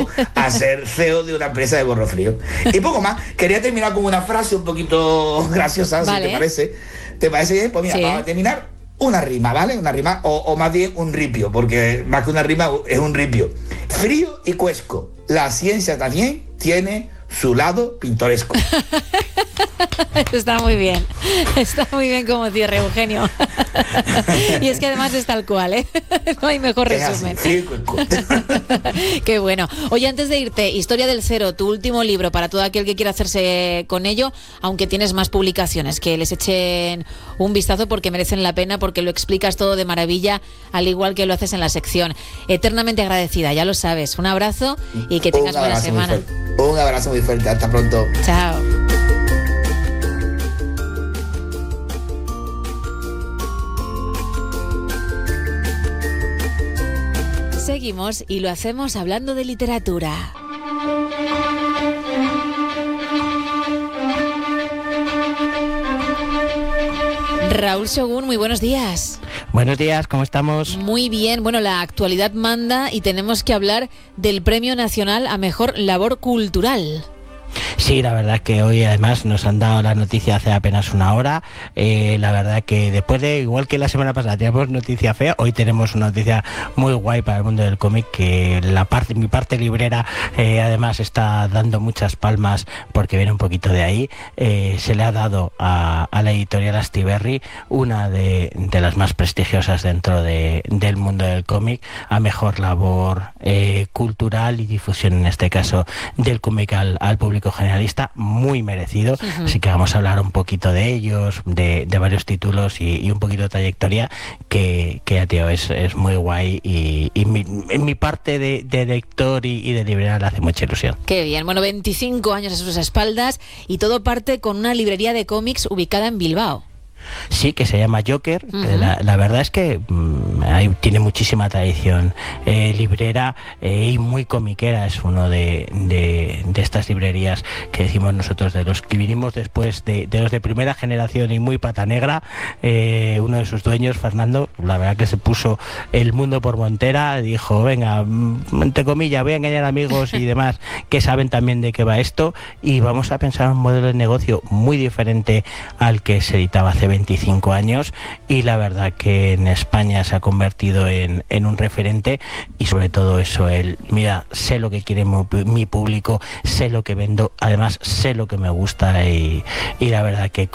a ser CEO de una empresa de gorro frío. Y poco más. Quería terminar con una frase un poquito graciosa, Vale. si te parece. ¿Te parece bien? Pues mira, Sí. vamos a terminar una rima, ¿vale? Una rima, o más bien un ripio, porque más que una rima es un ripio. Frío y cuesco. La ciencia también tiene su lado pintoresco. Está muy bien como cierre, Eugenio. Y es que además es tal cual, ¿eh? No hay mejor Es así, resumen. frío y cuesco. Qué bueno. Oye, antes de irte, Historia del Cero, tu último libro para todo aquel que quiera hacerse con ello, aunque tienes más publicaciones, que les echen un vistazo porque merecen la pena, porque lo explicas todo de maravilla, al igual que lo haces en la sección. Eternamente agradecida, ya lo sabes. Un abrazo y que tengas buena semana. Un abrazo muy fuerte. Hasta pronto. Chao. Seguimos y lo hacemos hablando de literatura. Raúl Shogun, muy buenos días. Buenos días, ¿cómo estamos? Muy bien, bueno, la actualidad manda y tenemos que hablar del Premio Nacional a Mejor Labor Cultural. Sí, la verdad que hoy además nos han dado la noticia hace apenas una hora. La verdad que después de, igual que la semana pasada teníamos noticia fea, hoy tenemos una noticia muy guay para el mundo del cómic, que mi parte librera además está dando muchas palmas porque viene un poquito de ahí. Se le ha dado a la editorial Astiberri, una de las más prestigiosas dentro del mundo del cómic, a mejor labor cultural y difusión, en este caso del cómic al público generalista, muy merecido. Así que vamos a hablar un poquito de ellos, de varios títulos y un poquito de trayectoria que ya, tío, es muy guay y en mi parte de lector y de librera le hace mucha ilusión. Qué bien, bueno, 25 años a sus espaldas y todo parte con una librería de cómics ubicada en Bilbao. Sí, que se llama Joker. La verdad es que tiene muchísima tradición librera y muy comiquera. Es uno de estas librerías que decimos nosotros, de los que vinimos después de los de primera generación y muy pata negra. Uno de sus dueños, Fernando, la verdad que se puso el mundo por montera, dijo, venga, entre comillas, voy a engañar amigos y demás que saben también de qué va esto, y vamos a pensar un modelo de negocio muy diferente al que se editaba hace 25 años, y la verdad que en España se ha convertido en un referente. Y sobre todo eso, mira, sé lo que quiere mi público, sé lo que vendo, además sé lo que me gusta, y la verdad que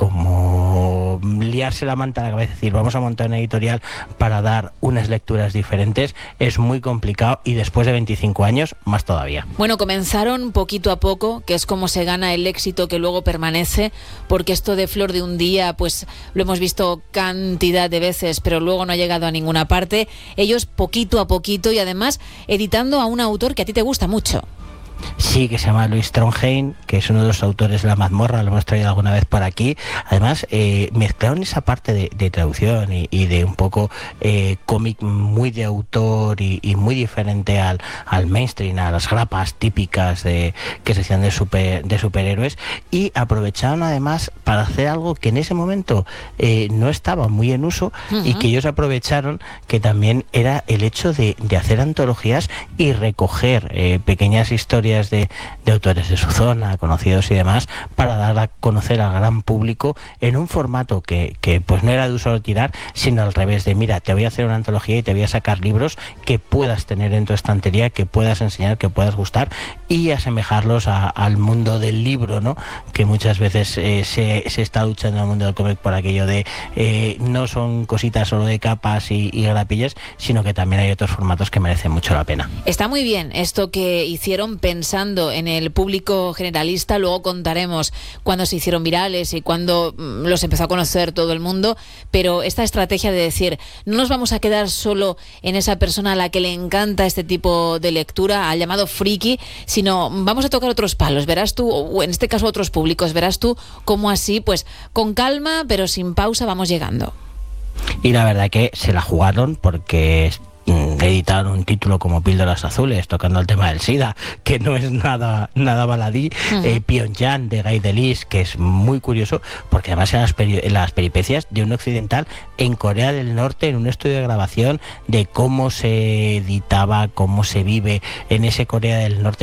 como liarse la manta a la cabeza y decir vamos a montar una editorial para dar unas lecturas diferentes es muy complicado, y después de 25 años más todavía. Bueno, comenzaron poquito a poco, que es como se gana el éxito que luego permanece, porque esto de flor de un día, pues lo hemos visto cantidad de veces, pero luego no ha llegado a ninguna parte. Ellos poquito a poquito, y además editando a un autor que a ti te gusta mucho. Sí, que se llama Louis Trondheim, que es uno de los autores de La Mazmorra, lo hemos traído alguna vez por aquí. Además, mezclaron esa parte de traducción y de un poco cómic muy de autor y muy diferente al mainstream, a las grapas típicas que se hacían de superhéroes, y aprovecharon además para hacer algo que en ese momento no estaba muy en uso, y que ellos aprovecharon, que también era el hecho de hacer antologías y recoger pequeñas historias de autores de su zona, conocidos y demás, para dar a conocer al gran público en un formato que pues no era de uso tirar, sino al revés, de mira, te voy a hacer una antología y te voy a sacar libros que puedas tener en tu estantería, que puedas enseñar, que puedas gustar, y asemejarlos al mundo del libro, ¿no? Que muchas veces se está luchando en el mundo del cómic por aquello de no son cositas solo de capas y grapillas, sino que también hay otros formatos que merecen mucho la pena. Está muy bien esto que hicieron pensando en el público generalista. Luego contaremos cuándo se hicieron virales y cuándo los empezó a conocer todo el mundo, pero esta estrategia de decir, no nos vamos a quedar solo en esa persona a la que le encanta este tipo de lectura, al llamado friki, sino vamos a tocar otros palos, verás tú, o en este caso otros públicos, verás tú cómo así, pues con calma pero sin pausa vamos llegando. Y la verdad que se la jugaron, porque editaron un título como Píldoras Azules, tocando el tema del SIDA, que no es nada baladí. Pyongyang, de Guy Delis, que es muy curioso, porque además eran las peripecias de un occidental en Corea del Norte, en un estudio de grabación de cómo se editaba, cómo se vive en ese Corea del Norte